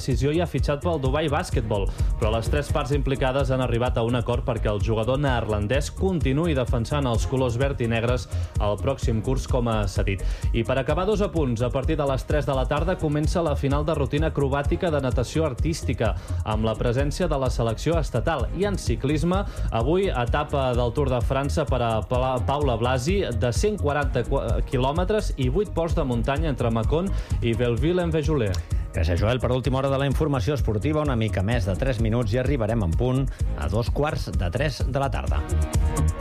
decisió i ha fitxat pel Dubai Basketball, però les tres parts implicades han arribat a un acord perquè el jugador neerlandès continuï defensant els colors verd i negres al pròxim curs, com s'ha dit. I per acabar, 2 apunts. A partir de les 3 de la tarda comença la final de rutina acrobàtica de natació artística, amb la presència de la selecció estatal. I en ciclisme, avui etapa del Tour de França per a Paula Blasi de 140 quilòmetres i 8 ports de muntanya entre Mâcon i Belleville-en-Véjolais. Gràcies, Joel. Per última hora de la informació esportiva, una mica més de 3 minuts i arribarem en punt a 2:15 de la tarda.